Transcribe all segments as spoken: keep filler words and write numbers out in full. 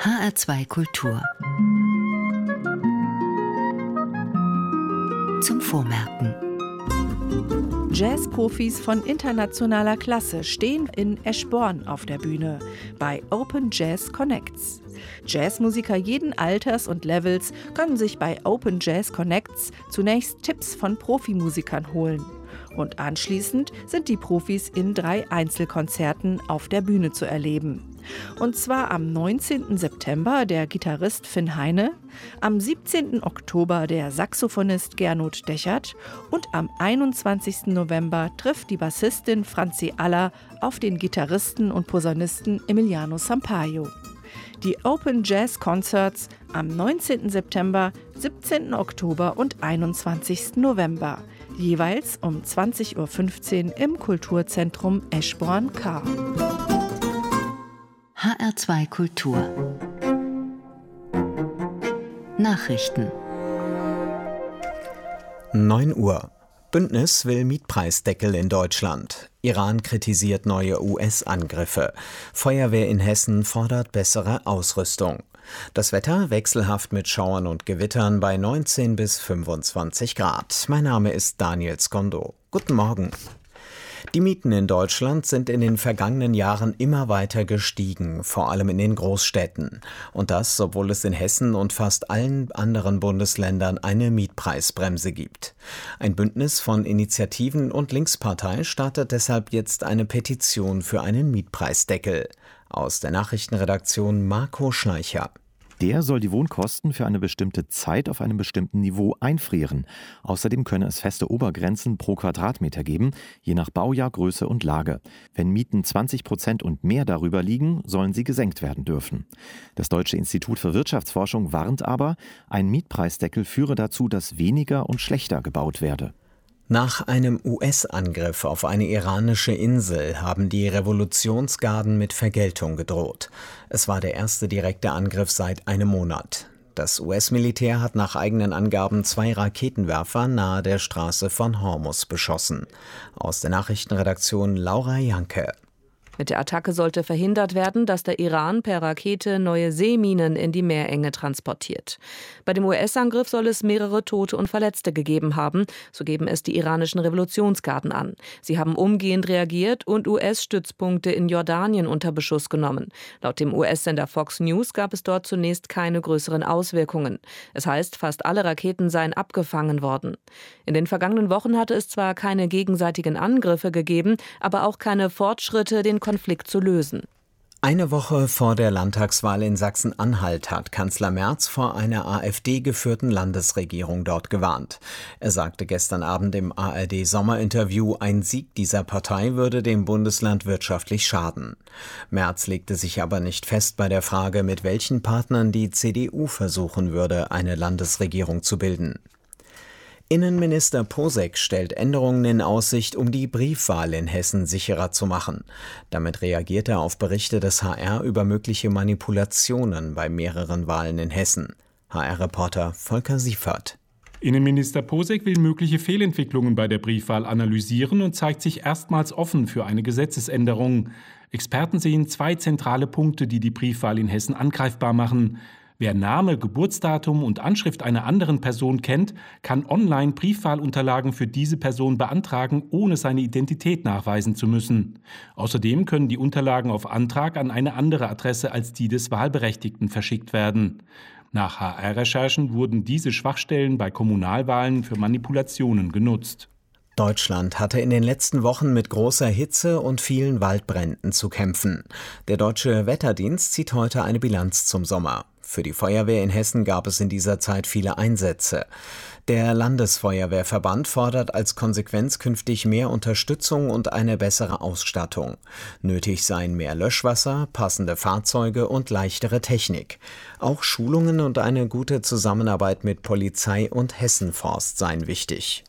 H R zwei Kultur. Zum Vormerken. Jazzprofis von internationaler Klasse stehen in Eschborn auf der Bühne bei Open Jazz Connects. Jazzmusiker jeden Alters und Levels können sich bei Open Jazz Connects zunächst Tipps von Profimusikern holen. Und anschließend sind die Profis in drei Einzelkonzerten auf der Bühne zu erleben. Und zwar am neunzehnten September der Gitarrist Finn Heine, am siebzehnten Oktober der Saxophonist Gernot Dechert und am einundzwanzigsten November trifft die Bassistin Franzi Aller auf den Gitarristen und Posaunisten Emiliano Sampaio. Die Open Jazz Concerts am neunzehnten September, siebzehnten Oktober und einundzwanzigsten November, jeweils um zwanzig Uhr fünfzehn im Kulturzentrum Eschborn-Kar. H R zwei Kultur. Nachrichten. neun Uhr. Bündnis will Mietpreisdeckel in Deutschland. Iran kritisiert neue U S-Angriffe. Feuerwehr in Hessen fordert bessere Ausrüstung. Das Wetter wechselhaft mit Schauern und Gewittern bei neunzehn bis fünfundzwanzig Grad. Mein Name ist Daniel Skondo. Guten Morgen. Die Mieten in Deutschland sind in den vergangenen Jahren immer weiter gestiegen, vor allem in den Großstädten. Und das, obwohl es in Hessen und fast allen anderen Bundesländern eine Mietpreisbremse gibt. Ein Bündnis von Initiativen und Linkspartei startet deshalb jetzt eine Petition für einen Mietpreisdeckel. Aus der Nachrichtenredaktion Marco Schleicher. Der soll die Wohnkosten für eine bestimmte Zeit auf einem bestimmten Niveau einfrieren. Außerdem könne es feste Obergrenzen pro Quadratmeter geben, je nach Baujahr, Größe und Lage. Wenn Mieten zwanzig Prozent und mehr darüber liegen, sollen sie gesenkt werden dürfen. Das Deutsche Institut für Wirtschaftsforschung warnt aber, ein Mietpreisdeckel führe dazu, dass weniger und schlechter gebaut werde. Nach einem U S-Angriff auf eine iranische Insel haben die Revolutionsgarden mit Vergeltung gedroht. Es war der erste direkte Angriff seit einem Monat. Das U S-Militär hat nach eigenen Angaben zwei Raketenwerfer nahe der Straße von Hormuz beschossen. Aus der Nachrichtenredaktion Laura Janke. Mit der Attacke sollte verhindert werden, dass der Iran per Rakete neue Seeminen in die Meerenge transportiert. Bei dem U S-Angriff soll es mehrere Tote und Verletzte gegeben haben, so geben es die iranischen Revolutionsgarden an. Sie haben umgehend reagiert und U S-Stützpunkte in Jordanien unter Beschuss genommen. Laut dem U S-Sender Fox News gab es dort zunächst keine größeren Auswirkungen. Es heißt, fast alle Raketen seien abgefangen worden. In den vergangenen Wochen hatte es zwar keine gegenseitigen Angriffe gegeben, aber auch keine Fortschritte, den Konflikt zu lösen. Eine Woche vor der Landtagswahl in Sachsen-Anhalt hat Kanzler Merz vor einer AfD-geführten Landesregierung dort gewarnt. Er sagte gestern Abend im A R D-Sommerinterview, ein Sieg dieser Partei würde dem Bundesland wirtschaftlich schaden. Merz legte sich aber nicht fest bei der Frage, mit welchen Partnern die C D U versuchen würde, eine Landesregierung zu bilden. Innenminister Posek stellt Änderungen in Aussicht, um die Briefwahl in Hessen sicherer zu machen. Damit reagiert er auf Berichte des H R über mögliche Manipulationen bei mehreren Wahlen in Hessen. H R-Reporter Volker Siefert. Innenminister Posek will mögliche Fehlentwicklungen bei der Briefwahl analysieren und zeigt sich erstmals offen für eine Gesetzesänderung. Experten sehen zwei zentrale Punkte, die die Briefwahl in Hessen angreifbar machen. Wer Name, Geburtsdatum und Anschrift einer anderen Person kennt, kann online Briefwahlunterlagen für diese Person beantragen, ohne seine Identität nachweisen zu müssen. Außerdem können die Unterlagen auf Antrag an eine andere Adresse als die des Wahlberechtigten verschickt werden. Nach H R-Recherchen wurden diese Schwachstellen bei Kommunalwahlen für Manipulationen genutzt. Deutschland hatte in den letzten Wochen mit großer Hitze und vielen Waldbränden zu kämpfen. Der Deutsche Wetterdienst zieht heute eine Bilanz zum Sommer. Für die Feuerwehr in Hessen gab es in dieser Zeit viele Einsätze. Der Landesfeuerwehrverband fordert als Konsequenz künftig mehr Unterstützung und eine bessere Ausstattung. Nötig seien mehr Löschwasser, passende Fahrzeuge und leichtere Technik. Auch Schulungen und eine gute Zusammenarbeit mit Polizei und Hessenforst seien wichtig.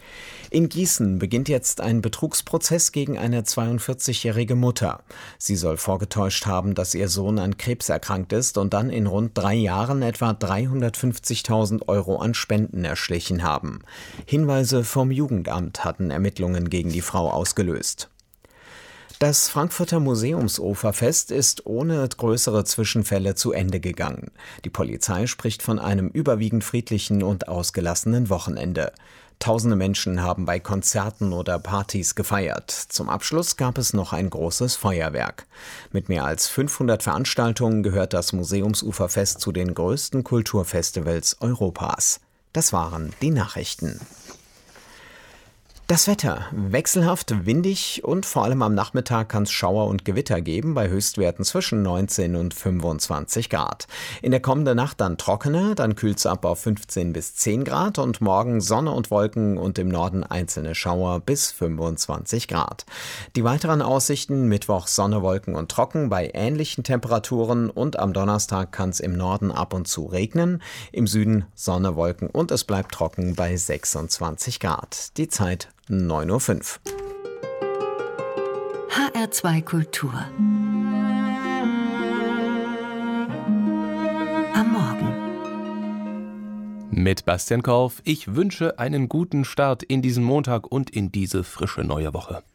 In Gießen beginnt jetzt ein Betrugsprozess gegen eine zweiundvierzigjährige Mutter. Sie soll vorgetäuscht haben, dass ihr Sohn an Krebs erkrankt ist und dann in rund drei Jahren etwa dreihundertfünfzigtausend Euro an Spenden erschlichen haben. Hinweise vom Jugendamt hatten Ermittlungen gegen die Frau ausgelöst. Das Frankfurter Museumsuferfest ist ohne größere Zwischenfälle zu Ende gegangen. Die Polizei spricht von einem überwiegend friedlichen und ausgelassenen Wochenende. Tausende Menschen haben bei Konzerten oder Partys gefeiert. Zum Abschluss gab es noch ein großes Feuerwerk. Mit mehr als fünfhundert Veranstaltungen gehört das Museumsuferfest zu den größten Kulturfestivals Europas. Das waren die Nachrichten. Das Wetter: wechselhaft, windig und vor allem am Nachmittag kann es Schauer und Gewitter geben, bei Höchstwerten zwischen neunzehn und fünfundzwanzig Grad. In der kommenden Nacht dann trockener, dann kühlt es ab auf fünfzehn bis zehn Grad und morgen Sonne und Wolken und im Norden einzelne Schauer bis fünfundzwanzig Grad. Die weiteren Aussichten: Mittwoch Sonne, Wolken und trocken bei ähnlichen Temperaturen und am Donnerstag kann es im Norden ab und zu regnen, im Süden Sonne, Wolken und es bleibt trocken bei sechsundzwanzig Grad. Die Zeit neun Uhr fünf. H R zwei Kultur. Am Morgen. Mit Bastian Korf. Ich wünsche einen guten Start in diesen Montag und in diese frische neue Woche.